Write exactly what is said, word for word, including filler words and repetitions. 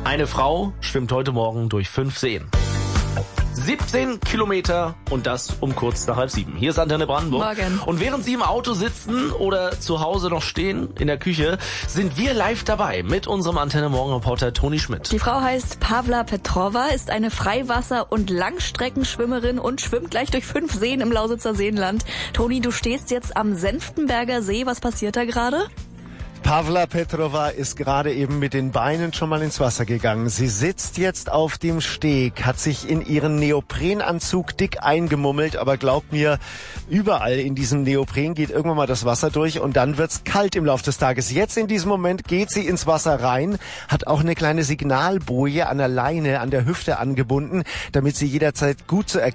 Eine Frau schwimmt heute Morgen durch fünf Seen. siebzehn Kilometer und das um kurz nach halb sieben. Hier ist Antenne Brandenburg. Morgen. Und während Sie im Auto sitzen oder zu Hause noch stehen in der Küche, sind wir live dabei mit unserem Antenne Morgen Reporter Toni Schmidt. Die Frau heißt Pavla Petrova, ist eine Freiwasser- und Langstreckenschwimmerin und schwimmt gleich durch fünf Seen im Lausitzer Seenland. Toni, du stehst jetzt am Senftenberger See. Was passiert da gerade? Pavla Petrova ist gerade eben mit den Beinen schon mal ins Wasser gegangen. Sie sitzt jetzt auf dem Steg, hat sich in ihren Neoprenanzug dick eingemummelt, aber glaubt mir, überall in diesem Neopren geht irgendwann mal das Wasser durch und dann wird's kalt im Laufe des Tages. Jetzt in diesem Moment geht sie ins Wasser rein, hat auch eine kleine Signalboje an der Leine, an der Hüfte angebunden, damit sie jederzeit gut zu erkennen